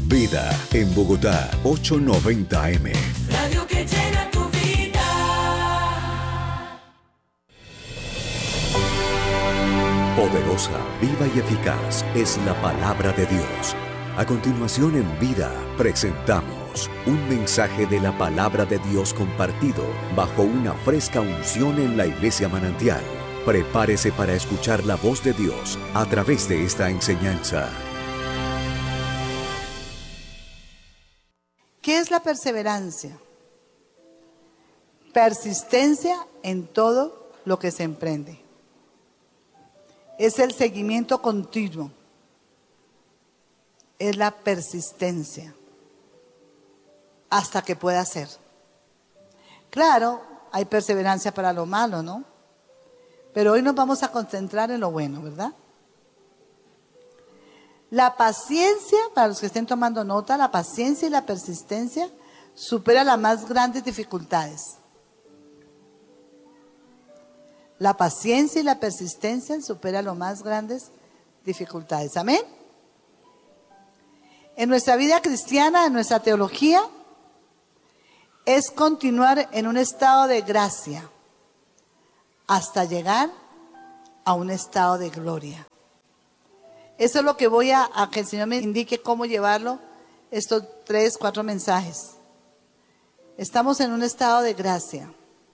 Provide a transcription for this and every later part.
Vida en Bogotá, 890 AM. Radio que llena tu vida. Poderosa, viva y eficaz es la palabra de Dios. A continuación en Vida presentamos un mensaje de la palabra de Dios compartido bajo una fresca unción en la Iglesia Manantial. Prepárese para escuchar la voz de Dios a través de esta enseñanza. ¿Qué es la perseverancia? Persistencia en todo lo que se emprende. Es el seguimiento continuo. Es la persistencia hasta que pueda ser. Claro, hay perseverancia para lo malo, ¿no? Pero hoy nos vamos a concentrar en lo bueno, ¿verdad? La paciencia, para los que estén tomando nota, la paciencia y la persistencia supera las más grandes dificultades. La paciencia y la persistencia superan las más grandes dificultades. ¿Amén? En nuestra vida cristiana, en nuestra teología, es continuar en un estado de gracia hasta llegar a un estado de gloria. Eso es lo que voy a que el Señor me indique cómo llevarlo, estos 3, 4 mensajes. Estamos en un estado de gracia,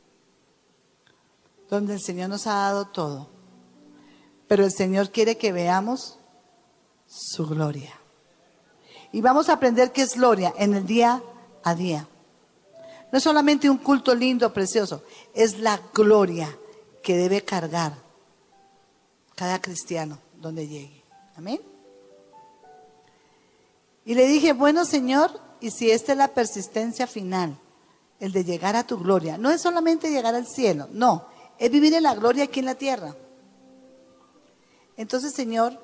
donde el Señor nos ha dado todo, pero el Señor quiere que veamos su gloria. Y vamos a aprender qué es gloria en el día a día. No es solamente un culto lindo, precioso, es la gloria que debe cargar cada cristiano donde llegue. Amén. Y le dije, bueno, Señor, y si esta es la persistencia final, el de llegar a tu gloria, no es solamente llegar al cielo, no, es vivir en la gloria aquí en la tierra. Entonces, Señor,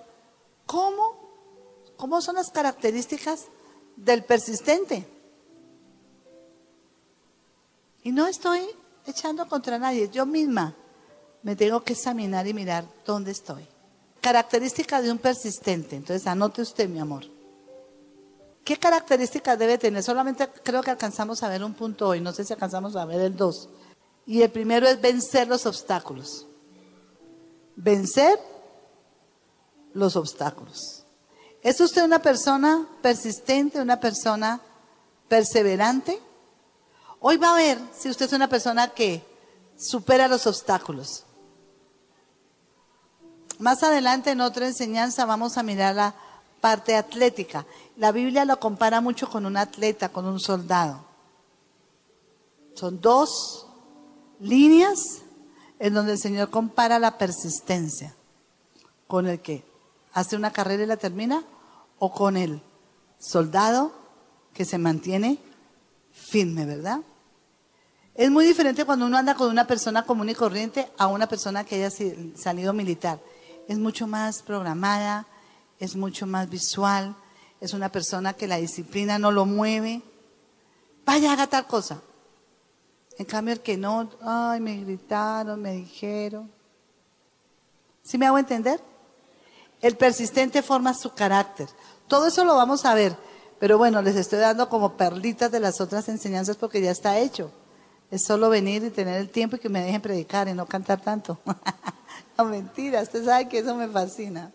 ¿cómo son las características del persistente? Y no estoy echando contra nadie, yo misma me tengo que examinar y mirar dónde estoy. Características de un persistente. Entonces anote usted, mi amor. ¿Qué características debe tener? Solamente creo que alcanzamos a ver un punto hoy. No sé si alcanzamos a ver el 2. Y el primero es vencer los obstáculos. Vencer los obstáculos. ¿Es usted una persona persistente, una persona perseverante? Hoy va a ver si usted es una persona que supera los obstáculos. Más adelante en otra enseñanza vamos a mirar la parte atlética. La Biblia lo compara mucho con un atleta, con un soldado. Son 2 líneas en donde el Señor compara la persistencia con el que hace una carrera y la termina, o con el soldado que se mantiene firme, ¿verdad? Es muy diferente cuando uno anda con una persona común y corriente a una persona que haya salido militar. Es mucho más programada, es mucho más visual, es una persona que la disciplina no lo mueve. Vaya, haga tal cosa. En cambio el que no, ay, me gritaron, me dijeron. ¿Sí me hago entender? El persistente forma su carácter. Todo eso lo vamos a ver, pero bueno, les estoy dando como perlitas de las otras enseñanzas porque ya está hecho. Es solo venir y tener el tiempo y que me dejen predicar y no cantar tanto. No, mentira, usted sabe que eso me fascina.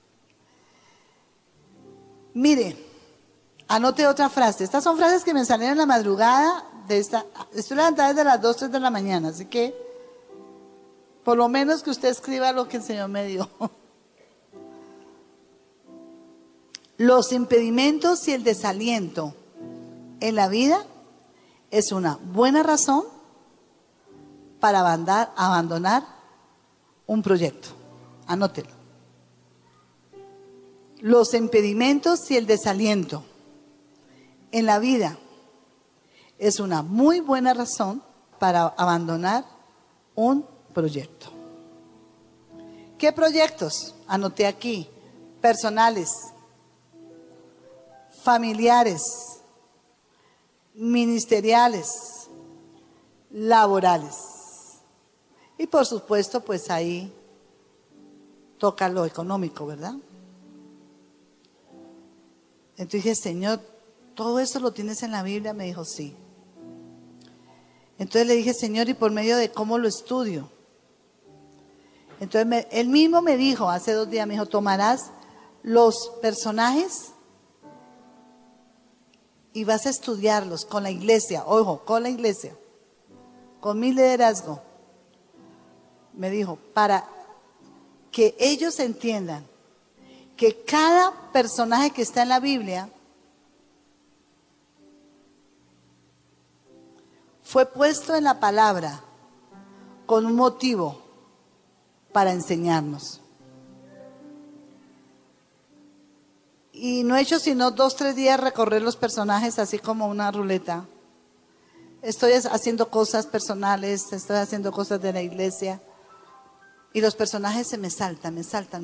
Mire, anote otra frase. Estas son frases que me salieron en la madrugada de esta. Estoy levantada desde las 2, 3 de la mañana, así que por lo menos que usted escriba lo que el Señor me dio. Los impedimentos y el desaliento en la vida es una buena razón para abandonar un proyecto. Anótelo. Los impedimentos y el desaliento en la vida es una muy buena razón para abandonar un proyecto. ¿Qué proyectos? Anoté aquí. Personales, familiares, ministeriales, laborales. Y por supuesto, pues ahí toca lo económico, ¿verdad? Entonces dije, Señor, ¿todo eso lo tienes en la Biblia? Me dijo, sí. Entonces le dije, Señor, ¿y por medio de cómo lo estudio? Entonces él mismo me dijo, hace 2 días, me dijo, tomarás los personajes y vas a estudiarlos con la iglesia, ojo, con la iglesia, con mi liderazgo. Me dijo, para que ellos entiendan que cada personaje que está en la Biblia fue puesto en la palabra con un motivo para enseñarnos. Y no he hecho sino 2, 3 días recorrer los personajes así como una ruleta. Estoy haciendo cosas personales, estoy haciendo cosas de la iglesia. Y los personajes se me saltan.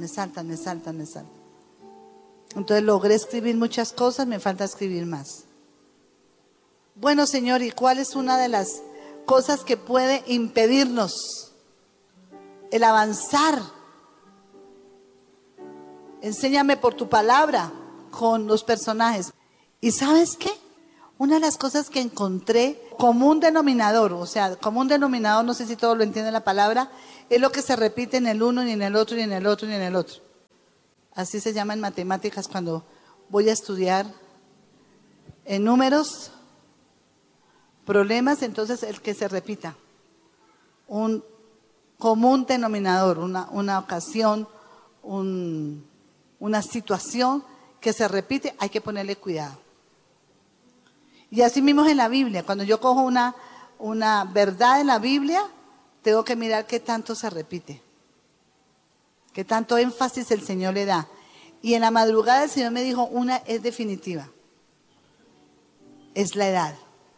Entonces logré escribir muchas cosas, me falta escribir más. Bueno, Señor, ¿y cuál es una de las cosas que puede impedirnos el avanzar? Enséñame por tu palabra con los personajes. ¿Y sabes qué? Una de las cosas que encontré, común denominador, o sea, común denominador, no sé si todos lo entienden la palabra, es lo que se repite en el uno y en el otro y en el otro y en el otro. Así se llama en matemáticas cuando voy a estudiar en números, problemas, entonces el que se repita. Un común denominador, una ocasión, una situación que se repite, hay que ponerle cuidado. Y así mismo en la Biblia, cuando yo cojo una verdad en la Biblia, tengo que mirar qué tanto se repite, qué tanto énfasis el Señor le da. Y en la madrugada el Señor me dijo, una es definitiva, es la edad.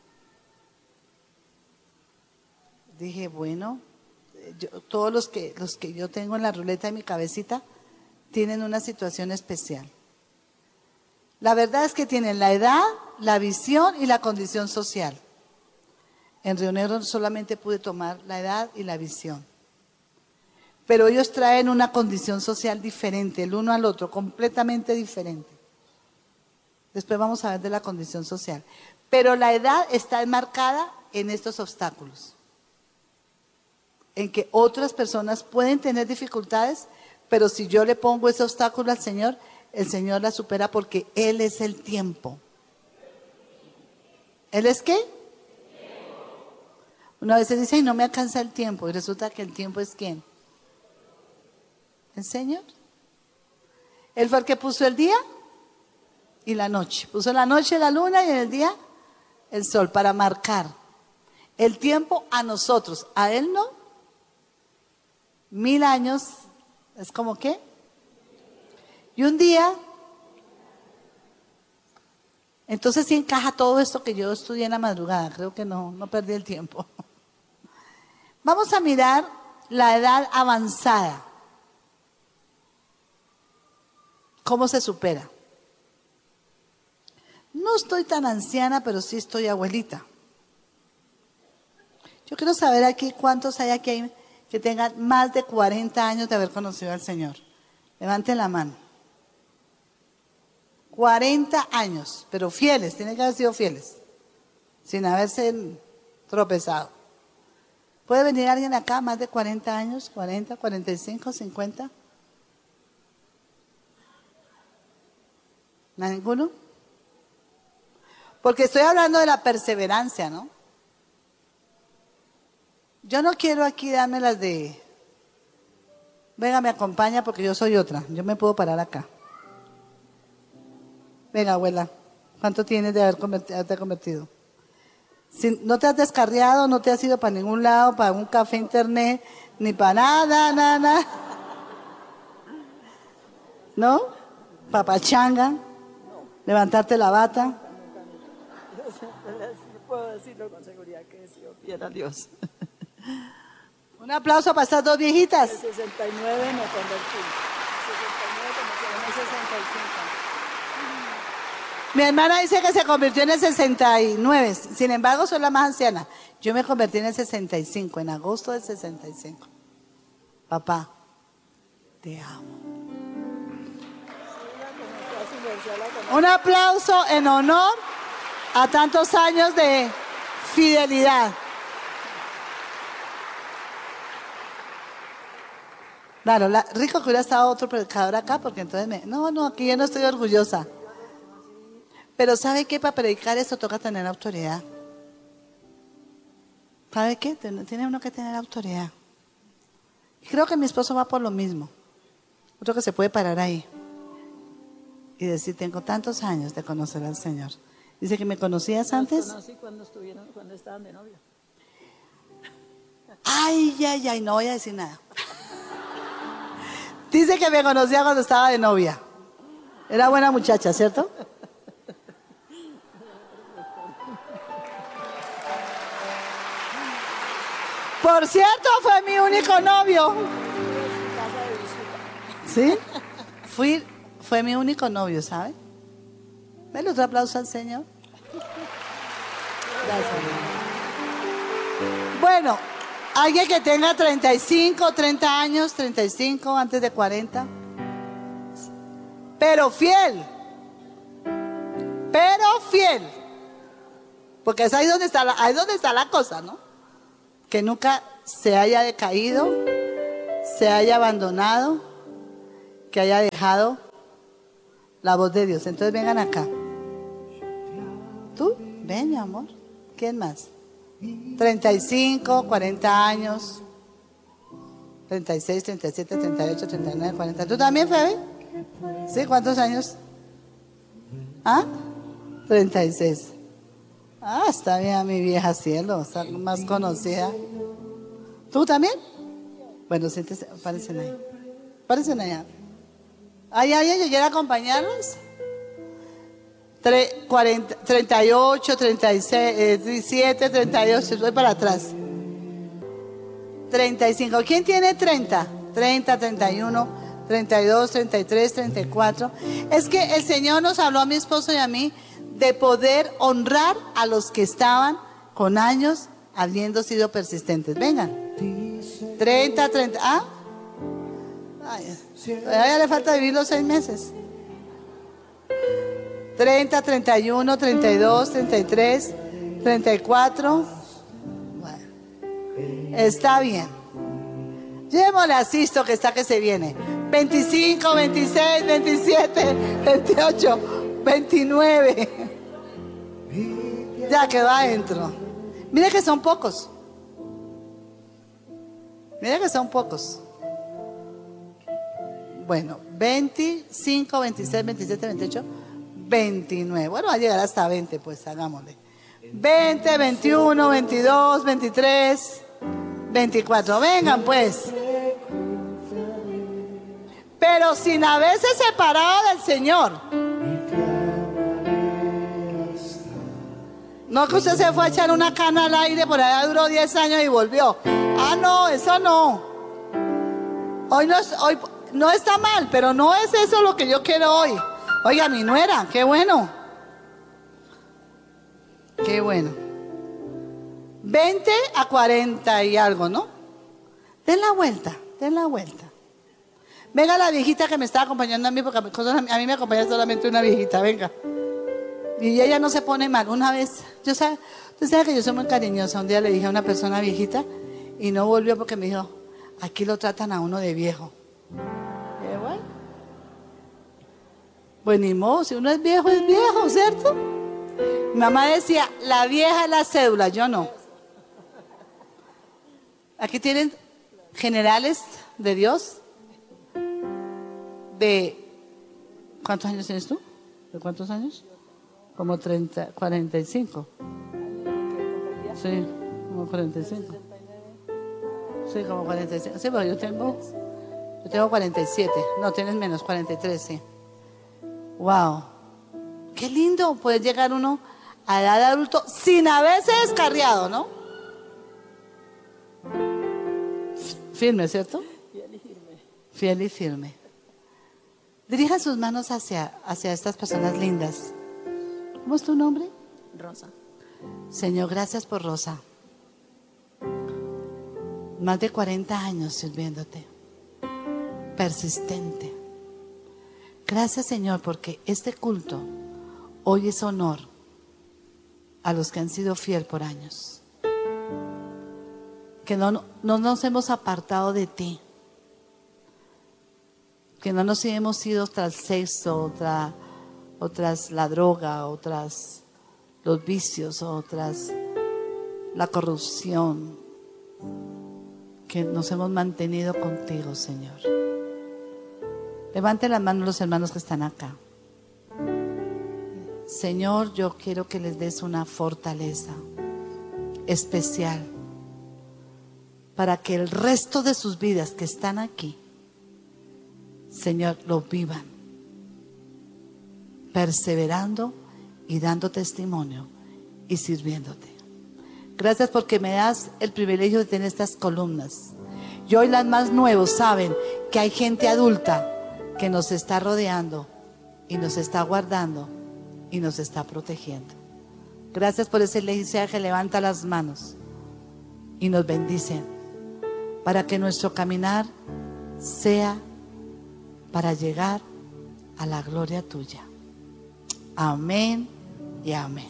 Dije, bueno, todos los que yo tengo en la ruleta de mi cabecita tienen una situación especial. La verdad es que tienen la edad, la visión y la condición social. En Río Negro solamente pude tomar la edad y la visión. Pero ellos traen una condición social diferente, el uno al otro, completamente diferente. Después vamos a ver de la condición social. Pero la edad está enmarcada en estos obstáculos. En que otras personas pueden tener dificultades, pero si yo le pongo ese obstáculo al Señor, el Señor la supera porque Él es el tiempo. ¿Él es qué? Una vez se dice, ay, no me alcanza el tiempo, y resulta que el tiempo es ¿quién? El Señor. Él fue el que puso el día y la noche. Puso la noche la luna y en el día el sol para marcar el tiempo a nosotros. A Él no. 1000 años es como ¿qué? Y un día. Entonces sí encaja todo esto que yo estudié en la madrugada. Creo que no perdí el tiempo. Vamos a mirar la edad avanzada. ¿Cómo se supera? No estoy tan anciana, pero sí estoy abuelita. Yo quiero saber aquí cuántos hay aquí que tengan más de 40 años de haber conocido al Señor. Levanten la mano. 40 años, pero fieles, tienen que haber sido fieles, sin haberse tropezado. ¿Puede venir alguien acá más de 40 años? 40, 45, 50. ¿Ninguno? Porque estoy hablando de la perseverancia, ¿no? Yo no quiero aquí darme las de, venga, me acompaña porque yo soy otra, yo me puedo parar acá. Venga, abuela, ¿cuánto tienes de haberte convertido? Si no te has descarriado, no te has ido para ningún lado, para un café internet, ni para nada. ¿No? Papachanga, levantarte la bata. Yo puedo decirlo con seguridad que he sido fiel a Dios. Un aplauso para estas dos viejitas. En el 69 me convertí. En el 69 como que en el 65. Mi hermana dice que se convirtió en el 69, sin embargo soy la más anciana. Yo me convertí en el 65, en agosto del 65. Papá, te amo. conocí a la conocí. Un aplauso en honor a tantos años de fidelidad. Claro, rico que hubiera estado otro predicador acá, porque entonces no, aquí yo no estoy orgullosa. Pero ¿sabe qué? Para predicar esto toca tener autoridad. ¿Sabe qué? Tiene uno que tener autoridad. Creo que mi esposo va por lo mismo. Creo que se puede parar ahí y decir, tengo tantos años de conocer al Señor. Dice que me conocías antes. Los conocí cuando estaban de novio. Ay, no voy a decir nada. Dice que me conocía cuando estaba de novia. Era buena muchacha, ¿cierto? Por cierto, fue mi único novio. ¿Sí? Fue mi único novio, ¿sabe? Dale otro aplauso al Señor. Gracias. Bueno, alguien que tenga 35, 30 años, 35, antes de 40. Pero fiel. Porque es ahí donde está la cosa, ¿no? Que nunca se haya decaído, se haya abandonado, que haya dejado la voz de Dios. Entonces vengan acá. ¿Tú? Ven, mi amor. ¿Quién más? 35, 40 años, 36, 37, 38, 39, 40. ¿Tú también, Febe? ¿Sí? ¿Cuántos años? ¿Ah? 36. Ah, está bien, mi vieja cielo, está más conocida. ¿Tú también? Bueno, siéntese, parecen ahí. Parecen allá. ¿Hay alguien que quiera acompañarnos? 38, 36, 17, 38, voy para atrás. 35. ¿Quién tiene 30? 30, 31, 32, 33, 34. Es que el Señor nos habló a mi esposo y a mí de poder honrar a los que estaban con años habiendo sido persistentes. Vengan. 30. ¿Ah? Ay, todavía le falta vivir los 6 meses. 30, 31, 32, 33, 34. Bueno, está bien. Llevémosle a Sisto que está que se viene. 25, 26, 27, 28, 29. Ya quedó adentro. Mire que son pocos. Mire que son pocos. Bueno, 25, 26, 27, 28, 29. Bueno, va a llegar hasta 20, pues hagámosle. 20, 21, 22, 23, 24. Vengan, pues. Pero sin haberse separado del Señor. No que usted se fue a echar una cana al aire, por allá duró 10 años y volvió. Ah, no, eso no. Hoy no está mal, pero no es eso lo que yo quiero hoy. Oiga, mi nuera, qué bueno. Qué bueno. 20 a 40 y algo, ¿no? Den la vuelta, den la vuelta. Venga la viejita que me está acompañando a mí, porque a mí me acompaña solamente una viejita, venga. Y ella no se pone mal. Una vez, usted sabe que yo soy muy cariñosa. Un día le dije a una persona viejita y no volvió porque me dijo, aquí lo tratan a uno de viejo. Y yo, bueno. Pues ni modo, si uno es viejo, ¿cierto? Mi mamá decía, la vieja es la cédula, yo no. Aquí tienen generales de Dios. ¿Cuántos años tienes tú? ¿De cuántos años? Como 30, 45. Sí, como 45. Sí, como 45. Sí, pero yo tengo 47. No, tienes menos, 43, sí. Wow. Qué lindo poder llegar uno a la edad de adulto sin haberse descarriado, ¿no? Firme, ¿cierto? Fiel y firme. Dirija sus manos hacia estas personas lindas. ¿Cómo es tu nombre? Rosa. Señor, gracias por Rosa. Más de 40 años sirviéndote. Persistente. Gracias, Señor, porque este culto hoy es honor a los que han sido fiel por años. Que no nos hemos apartado de ti. Que no nos hemos ido tras el sexo, tras la droga, tras los vicios, tras la corrupción. Que nos hemos mantenido contigo, Señor. Levante las manos los hermanos que están acá. Señor, yo quiero que les des una fortaleza especial para que el resto de sus vidas que están aquí, Señor, lo vivan, perseverando y dando testimonio y sirviéndote. Gracias porque me das el privilegio de tener estas columnas. Y hoy las más nuevos saben que hay gente adulta que nos está rodeando y nos está guardando y nos está protegiendo. Gracias por ese iglesia que levanta las manos y nos bendicen para que nuestro caminar sea para llegar a la gloria tuya. Amén y amén.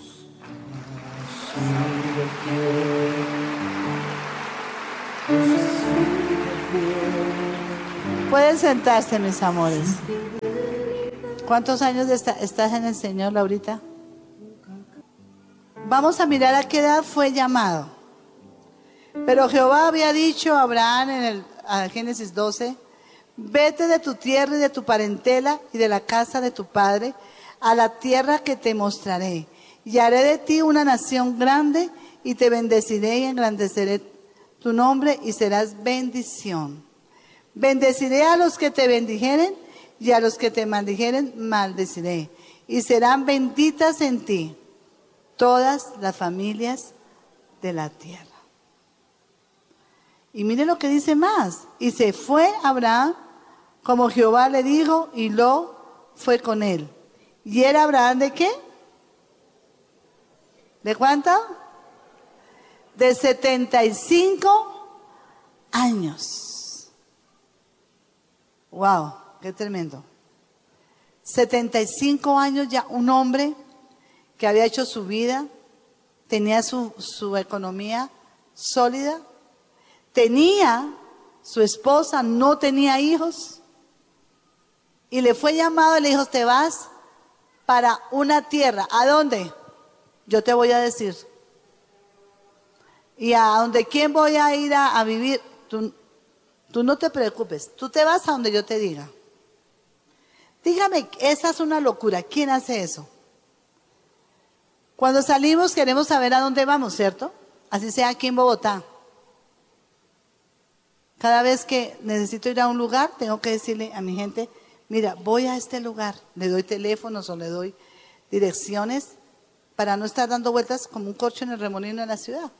Pueden sentarse, mis amores. ¿Cuántos años estás en el Señor, Laurita? Vamos a mirar a qué edad fue llamado. Pero Jehová había dicho a Abraham en Génesis 12: vete de tu tierra y de tu parentela y de la casa de tu padre a la tierra que te mostraré. Y haré de ti una nación grande y te bendeciré y engrandeceré tu nombre y serás bendición. Bendeciré a los que te bendijeren y a los que te maldijeren maldeciré. Y serán benditas en ti todas las familias de la tierra. Y mire lo que dice más. Y se fue Abraham como Jehová le dijo, y Lot fue con él. ¿Y era Abraham de qué? ¿De cuánto? De 75 años. Wow, qué tremendo. 75 años ya, un hombre que había hecho su vida, tenía su economía sólida, tenía su esposa, no tenía hijos, y le fue llamado y le dijo: te vas para una tierra. ¿A dónde? Yo te voy a decir. ¿Y a dónde quién voy a ir a vivir? Tú no te preocupes, tú te vas a donde yo te diga. Dígame, esa es una locura. ¿Quién hace eso? Cuando salimos queremos saber a dónde vamos, ¿cierto? Así sea aquí en Bogotá. Cada vez que necesito ir a un lugar, tengo que decirle a mi gente: mira, voy a este lugar. Le doy teléfonos o le doy direcciones para no estar dando vueltas como un corcho en el remolino de la ciudad.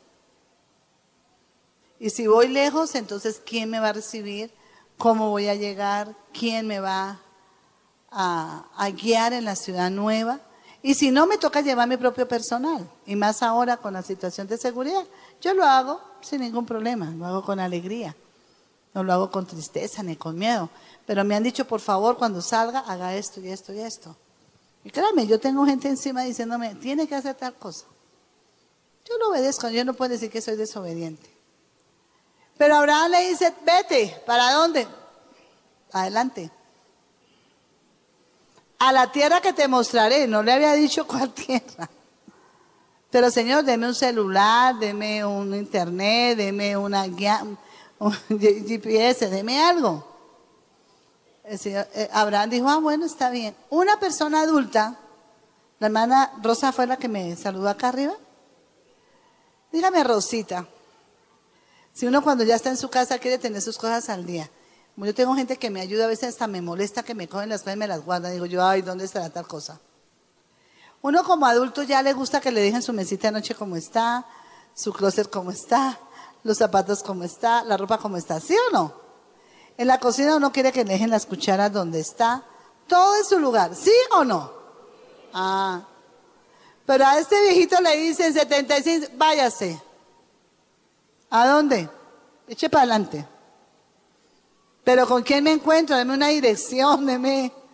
Y si voy lejos, entonces ¿quién me va a recibir? ¿Cómo voy a llegar? ¿Quién me va a guiar en la ciudad nueva? Y si no, me toca llevar mi propio personal. Y más ahora con la situación de seguridad. Yo lo hago sin ningún problema, lo hago con alegría. No lo hago con tristeza ni con miedo. Pero me han dicho: por favor, cuando salga, haga esto y esto y esto. Y créanme, yo tengo gente encima diciéndome: tiene que hacer tal cosa. Yo lo obedezco, yo no puedo decir que soy desobediente. Pero Abraham le dice: vete. ¿Para dónde? Adelante. A la tierra que te mostraré. No le había dicho cuál tierra. Pero Señor, deme un celular, deme un internet, deme una guía, un GPS, deme algo. El señor, Abraham dijo: bueno, está bien. Una persona adulta, la hermana Rosa fue la que me saludó acá arriba. Dígame, Rosita, si uno cuando ya está en su casa quiere tener sus cosas al día. Como yo tengo gente que me ayuda, a veces hasta me molesta que me cogen las cosas y me las guardan. Digo yo: ay, ¿dónde estará tal cosa? Uno como adulto ya le gusta que le dejen su mesita de noche como está, su closet como está, los zapatos como está, la ropa como está, ¿sí o no? En la cocina uno quiere que le dejen las cucharas donde está, todo en su lugar, ¿sí o no? Ah, pero a este viejito le dicen 75, váyase. ¿A dónde? Eche para adelante. Pero ¿con quién me encuentro? Deme una dirección, deme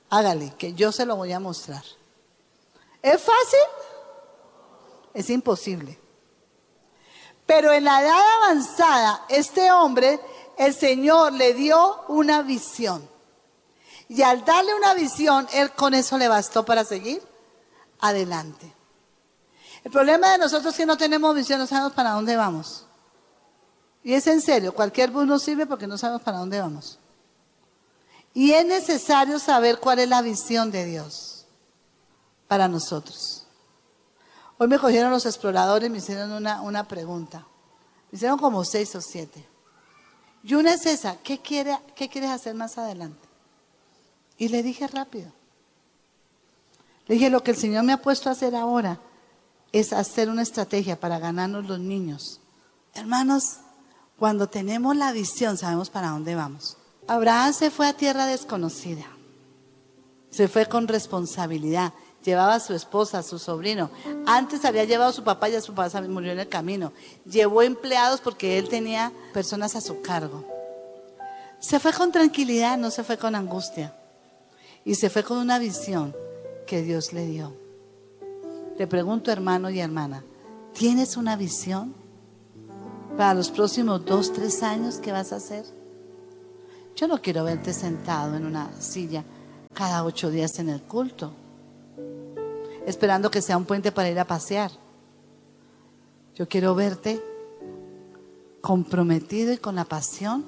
Hágale, que yo se lo voy a mostrar. ¿Es fácil? Es imposible. Pero en la edad avanzada, este hombre, el Señor le dio una visión. Y al darle una visión, él con eso le bastó para seguir adelante. El problema de nosotros es que no tenemos visión, no sabemos para dónde vamos. Y es en serio, cualquier bus nos sirve porque no sabemos para dónde vamos. Y es necesario saber cuál es la visión de Dios para nosotros. Hoy me cogieron los exploradores y me hicieron una pregunta. Me hicieron como 6 o 7. Y una es esa, ¿qué quieres hacer más adelante? Y le dije rápido. Le dije, lo que el Señor me ha puesto a hacer ahora es hacer una estrategia para ganarnos los niños. Hermanos, cuando tenemos la visión sabemos para dónde vamos. Abraham se fue a tierra desconocida. Se fue con responsabilidad. Llevaba a su esposa, a su sobrino. Antes había llevado a su papá y a su papá murió en el camino. Llevó empleados porque él tenía personas a su cargo. Se fue con tranquilidad, no se fue con angustia. Y se fue con una visión que Dios le dio. Te pregunto, hermano y hermana, ¿tienes una visión para los próximos 2, 3 años que vas a hacer? Yo no quiero verte sentado en una silla cada 8 días en el culto, esperando que sea un puente para ir a pasear. Yo quiero verte comprometido y con la pasión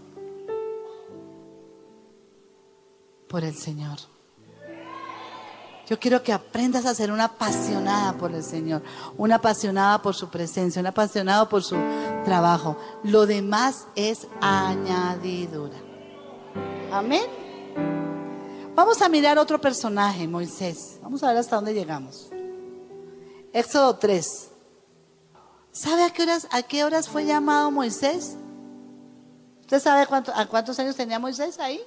por el Señor. Yo quiero que aprendas a ser una apasionada por el Señor, una apasionada por su presencia, una apasionada por su trabajo. Lo demás es añadidura. Amén. Vamos a mirar otro personaje, Moisés. Vamos a ver hasta dónde llegamos. Éxodo 3. ¿Sabe a qué horas fue llamado Moisés? ¿Usted sabe a cuántos años tenía Moisés ahí?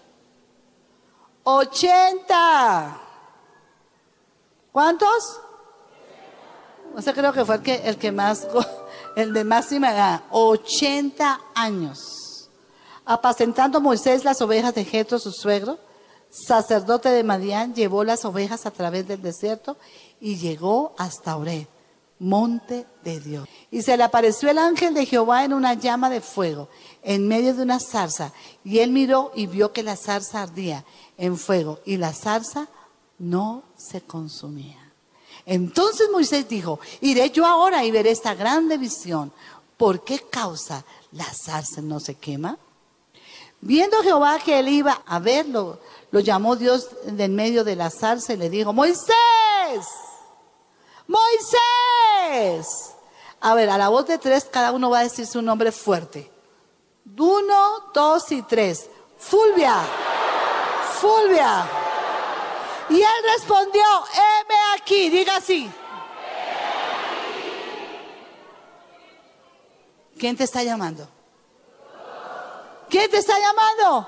80. ¿Cuántos? O sea, creo que fue el que más, el de máxima edad. 80 años. Apacentando Moisés las ovejas de Jetro, su suegro, sacerdote de Madián, llevó las ovejas a través del desierto y llegó hasta Oreb, monte de Dios. Y se le apareció el ángel de Jehová en una llama de fuego, en medio de una zarza. Y él miró y vio que la zarza ardía en fuego y la zarza no se consumía. Entonces Moisés dijo, iré yo ahora y veré esta grande visión. ¿Por qué causa la zarza no se quema? Viendo Jehová que él iba a verlo, lo llamó Dios de en medio de la zarza y le dijo, Moisés, Moisés. A ver, a la voz de 3 cada uno va a decir su nombre fuerte. 1, 2 y 3. Fulvia, Fulvia. Y él respondió, heme aquí, diga así. ¿Quién te está llamando? ¿Quién te está llamando?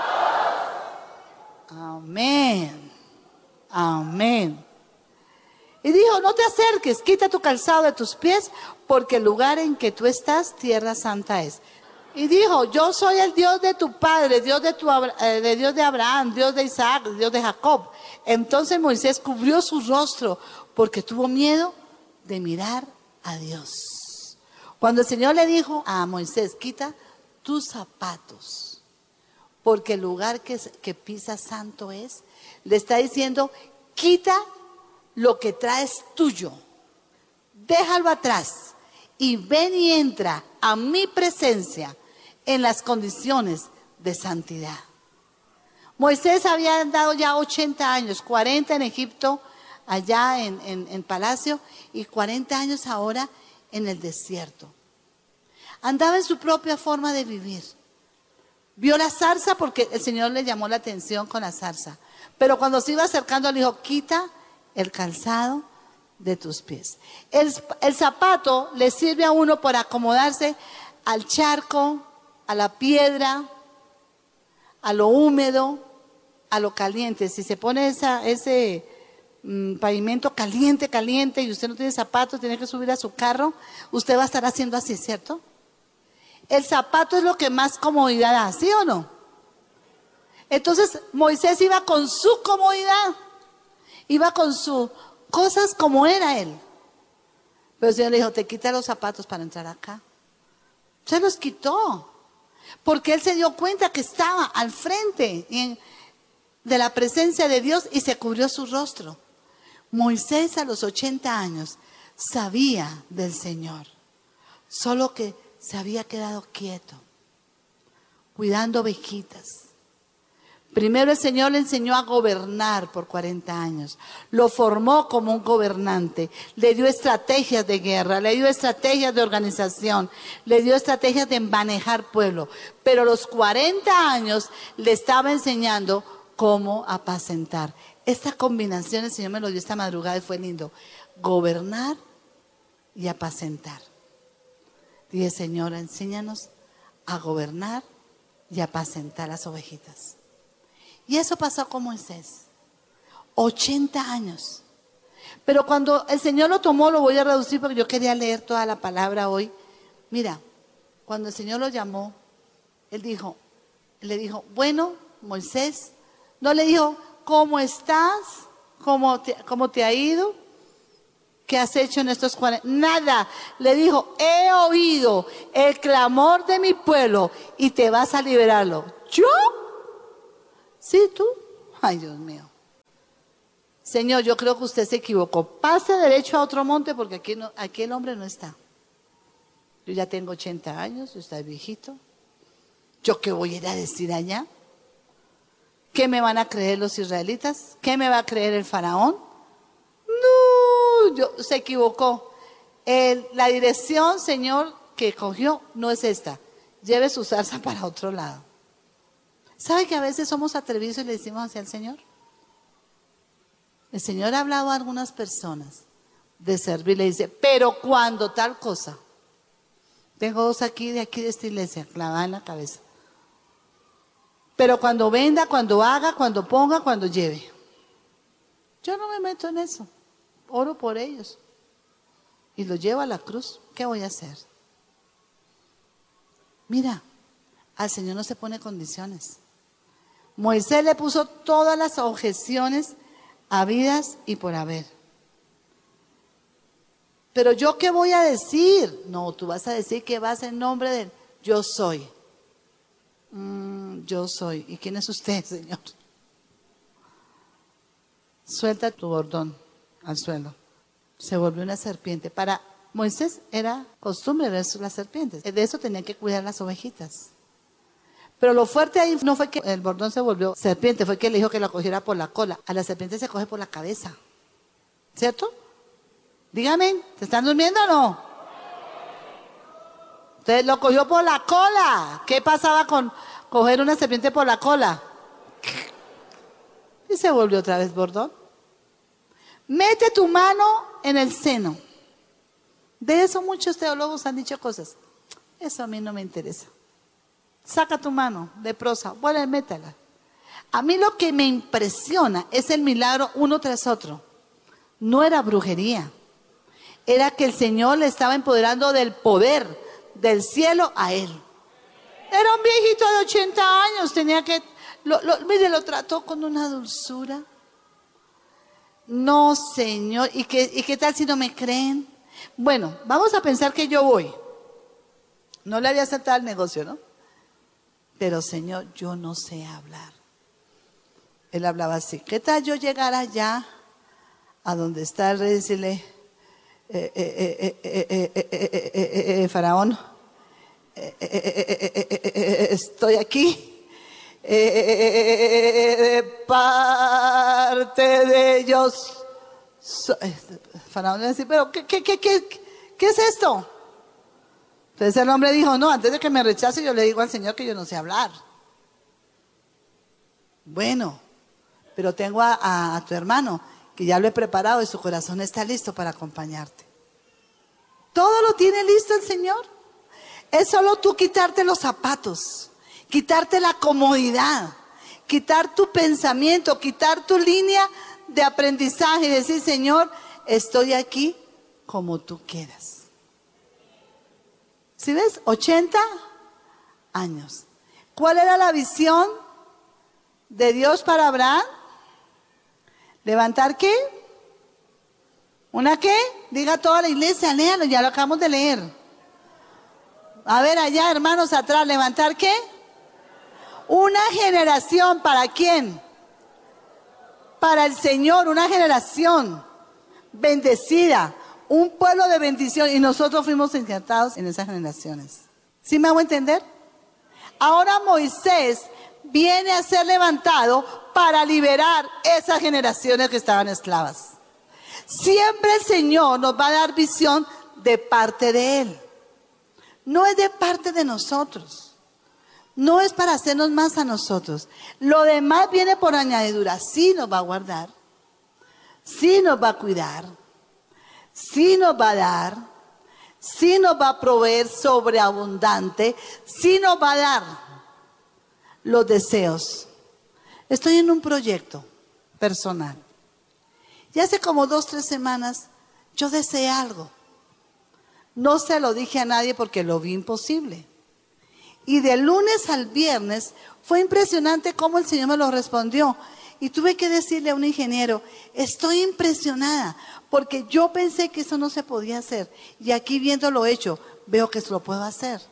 Amén. Amén. Y dijo, no te acerques, quita tu calzado de tus pies, porque el lugar en que tú estás, tierra santa es. Y dijo, yo soy el Dios de tu padre, Dios de Abraham, Dios de Isaac, Dios de Jacob. Entonces Moisés cubrió su rostro porque tuvo miedo de mirar a Dios. Cuando el Señor le dijo a Moisés, quita tus zapatos, porque el lugar que pisas santo es, le está diciendo, quita lo que traes tuyo, déjalo atrás y ven y entra a mi presencia en las condiciones de santidad. Moisés había andado ya 80 años, 40 en Egipto, allá en palacio, y 40 años ahora en el desierto. Andaba en su propia forma de vivir. Vio la zarza porque el Señor le llamó la atención con la zarza. Pero cuando se iba acercando le dijo, quita el calzado de tus pies. El zapato le sirve a uno para acomodarse al charco, a la piedra, a lo húmedo, a lo caliente. Si se pone ese pavimento caliente y usted no tiene zapatos, tiene que subir a su carro, usted va a estar haciendo así, ¿cierto? El zapato es lo que más comodidad da, ¿sí o no? Entonces Moisés iba con su comodidad, iba con sus cosas como era él. Pero el Señor le dijo, te quita los zapatos para entrar acá. Se los quitó, porque él se dio cuenta que estaba al frente de la presencia de Dios y se cubrió su rostro. Moisés a los 80 años sabía del Señor, solo que se había quedado quieto, cuidando ovejitas. Primero el Señor le enseñó a gobernar por 40 años. Lo formó como un gobernante. Le dio estrategias de guerra, le dio estrategias de organización, le dio estrategias de manejar pueblo. Pero los 40 años le estaba enseñando cómo apacentar. Esta combinación el Señor me lo dio esta madrugada y fue lindo. Gobernar y apacentar. Dije, Señor, enséñanos a gobernar y apacentar las ovejitas. Y eso pasó con Moisés. 80 años. Pero cuando el Señor lo tomó, lo voy a reducir porque yo quería leer toda la palabra hoy. Mira, cuando el Señor lo llamó, le dijo, bueno, Moisés, no le dijo, ¿cómo estás? ¿Cómo te ha ido? ¿Qué has hecho en estos 40? Nada. Le dijo, he oído el clamor de mi pueblo y te vas a liberarlo. ¿Yo? Sí, tú. Ay, Dios mío. Señor, yo creo que usted se equivocó. Pase derecho a otro monte porque aquí el hombre no está. Yo ya tengo 80 años, usted es viejito. ¿Yo qué voy a ir a decir allá? ¿Qué me van a creer los israelitas? ¿Qué me va a creer el faraón? No, se equivocó. La dirección, Señor, que cogió no es esta. Lleve su zarza para otro lado. ¿Sabe que a veces somos atrevidos y le decimos hacia el Señor? El Señor ha hablado a algunas personas de servir, le dice, pero cuando tal cosa. Tengo dos aquí de esta iglesia, clavada en la cabeza. Pero cuando venda, cuando haga, cuando ponga, cuando lleve. Yo no me meto en eso. Oro por ellos. Y los llevo a la cruz. ¿Qué voy a hacer? Mira, al Señor no se pone condiciones. Moisés le puso todas las objeciones habidas y por haber. Pero ¿yo qué voy a decir? No, tú vas a decir que vas en nombre del yo soy. Yo soy. ¿Y quién es usted, Señor? Suelta tu bordón al suelo. Se volvió una serpiente. Para Moisés era costumbre ver las serpientes. De eso tenían que cuidar las ovejitas. Pero lo fuerte ahí no fue que el bordón se volvió serpiente, fue que le dijo que la cogiera por la cola. A la serpiente se coge por la cabeza. ¿Cierto? Dígame, ¿se están durmiendo o no? Entonces lo cogió por la cola. ¿Qué pasaba con coger una serpiente por la cola? Y se volvió otra vez bordón. Mete tu mano en el seno. De eso muchos teólogos han dicho cosas. Eso a mí no me interesa. Saca tu mano de prosa, vuelve, métela. A mí lo que me impresiona es el milagro uno tras otro. No era brujería. Era que el Señor le estaba empoderando del poder del cielo a él. Era un viejito de 80 años, tenía que... mire, lo trató con una dulzura. No, Señor. ¿Y qué tal si no me creen? Bueno, vamos a pensar que yo voy. No le había aceptado el negocio, ¿no? Pero Señor, yo no sé hablar. Él hablaba así. ¿Qué tal yo llegar allá a donde está el rey y decirle, Faraón, estoy aquí, parte de ellos. Faraón le decía, pero ¿qué es esto? Entonces el hombre dijo, no, antes de que me rechace yo le digo al Señor que yo no sé hablar. Bueno, pero tengo a tu hermano que ya lo he preparado y su corazón está listo para acompañarte. Todo lo tiene listo el Señor. Es solo tú quitarte los zapatos, quitarte la comodidad, quitar tu pensamiento, quitar tu línea de aprendizaje y decir, Señor, estoy aquí como tú quieras. ¿Sí ves? 80 años. ¿Cuál era la visión de Dios para Abraham. ¿Levantar qué? ¿Una qué? Diga toda la iglesia, léalo, ya lo acabamos de leer. A ver allá, hermanos, atrás, ¿levantar qué? Una generación, ¿para quién? Para el Señor, una generación bendecida, un pueblo de bendición, y nosotros fuimos injertados en esas generaciones. ¿Sí me hago entender? Ahora Moisés viene a ser levantado para liberar esas generaciones que estaban esclavas. Siempre el Señor nos va a dar visión de parte de Él. No es de parte de nosotros. No es para hacernos más a nosotros. Lo demás viene por añadidura. Sí nos va a guardar. Sí nos va a cuidar. Sí nos va a dar. Sí nos va a proveer sobreabundante. Sí nos va a dar los deseos. Estoy en un proyecto personal. Y hace como 2, 3 semanas yo deseé algo. No se lo dije a nadie porque lo vi imposible. Y de lunes al viernes fue impresionante cómo el Señor me lo respondió. Y tuve que decirle a un ingeniero, estoy impresionada porque yo pensé que eso no se podía hacer. Y aquí viéndolo hecho, veo que eso lo puedo hacer.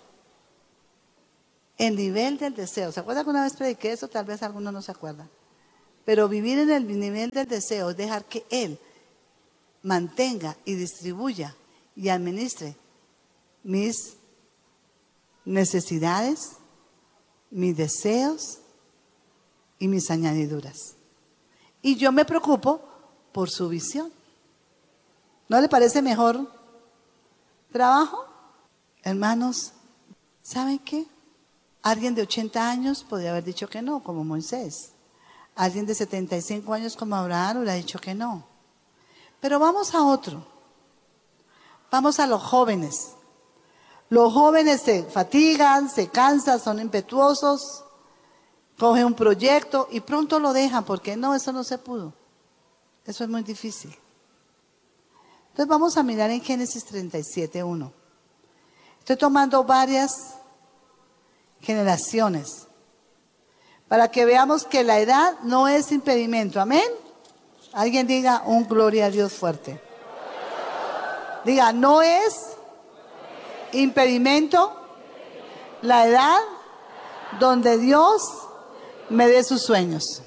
El nivel del deseo. ¿Se acuerdan que una vez prediqué eso? Tal vez algunos no se acuerdan. Pero vivir en el nivel del deseo es dejar que Él mantenga y distribuya y administre mis necesidades, mis deseos y mis añadiduras. Y yo me preocupo por su visión. ¿No le parece mejor trabajo? Hermanos, ¿saben qué? Alguien de 80 años podría haber dicho que no, como Moisés. Alguien de 75 años como Abraham hubiera dicho que no. Pero vamos a otro. Vamos a los jóvenes. Los jóvenes se fatigan, se cansan, son impetuosos, cogen un proyecto y pronto lo dejan porque no, eso no se pudo. Eso es muy difícil. Entonces vamos a mirar en Génesis 37:1. Estoy tomando varias generaciones para que veamos que la edad no es impedimento. Amén. Alguien diga un gloria a Dios fuerte. Diga, no es impedimento la edad donde Dios me dé sus sueños.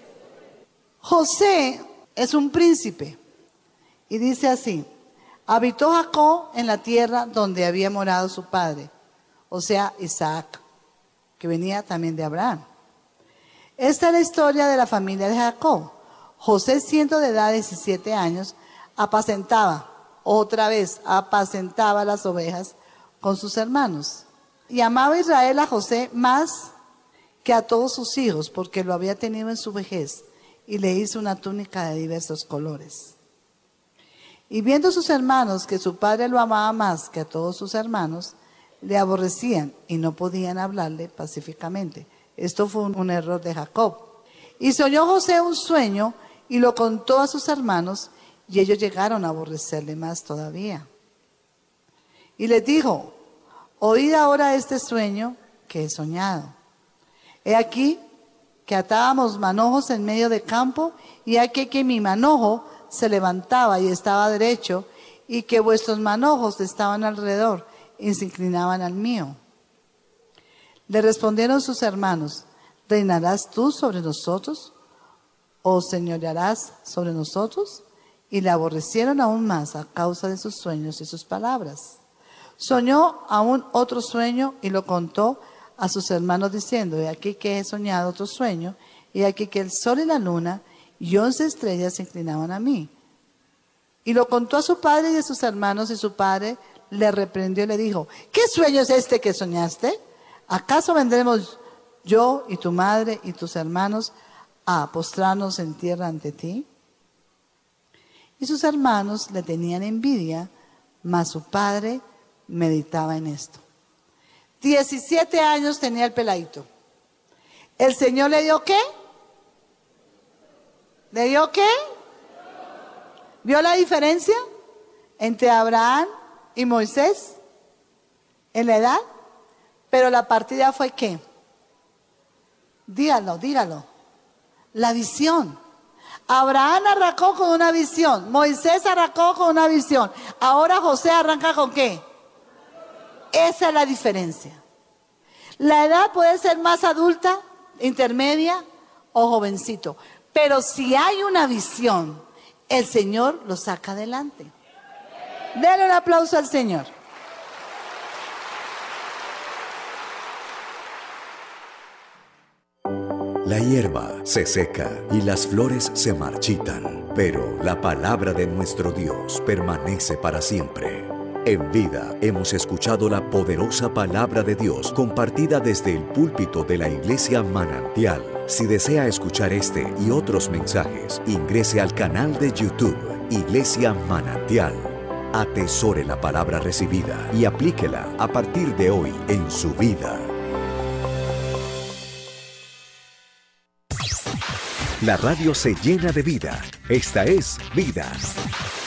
José es un príncipe y dice así: habitó Jacob en la tierra donde había morado su padre, o sea, Isaac, que venía también de Abraham. Esta es la historia de la familia de Jacob. José, siendo de edad de 17 años, apacentaba las ovejas con sus hermanos. Y amaba Israel a José más que a todos sus hijos, porque lo había tenido en su vejez, y le hizo una túnica de diversos colores. Y viendo sus hermanos que su padre lo amaba más que a todos sus hermanos, le aborrecían y no podían hablarle pacíficamente. Esto fue un error de Jacob. Y soñó José un sueño y lo contó a sus hermanos, y ellos llegaron a aborrecerle más todavía. Y les dijo: oíd ahora este sueño que he soñado. He aquí que atábamos manojos en medio del campo, y aquí que mi manojo se levantaba y estaba derecho, y que vuestros manojos estaban alrededor y se inclinaban al mío. Le respondieron sus hermanos: ¿reinarás tú sobre nosotros o señorearás sobre nosotros? Y le aborrecieron aún más a causa de sus sueños y sus palabras. Soñó aún otro sueño y lo contó a sus hermanos diciendo: he aquí que he soñado otro sueño, y aquí que el sol y la luna y 11 estrellas se inclinaban a mí. Y lo contó a su padre y a sus hermanos, y su padre le reprendió y le dijo: ¿qué sueño es este que soñaste? ¿Acaso vendremos yo y tu madre y tus hermanos a postrarnos en tierra ante ti? Y sus hermanos le tenían envidia, mas su padre meditaba en esto. 17 años tenía el peladito. ¿El Señor le dio qué? ¿Le dio qué? ¿Vio la diferencia entre Abraham y Moisés en la edad? Pero la partida fue ¿qué? Dígalo. La visión. Abraham arrancó con una visión. Moisés arrancó con una visión. Ahora José arranca ¿con qué? Esa es la diferencia. La edad puede ser más adulta, intermedia o jovencito. Pero si hay una visión, el Señor lo saca adelante. Denle un aplauso al Señor. La hierba se seca y las flores se marchitan, pero la palabra de nuestro Dios permanece para siempre. En vida hemos escuchado la poderosa palabra de Dios compartida desde el púlpito de la Iglesia Manantial. Si desea escuchar este y otros mensajes, ingrese al canal de YouTube Iglesia Manantial. Atesore la palabra recibida y aplíquela a partir de hoy en su vida. La radio se llena de vida. Esta es Vida.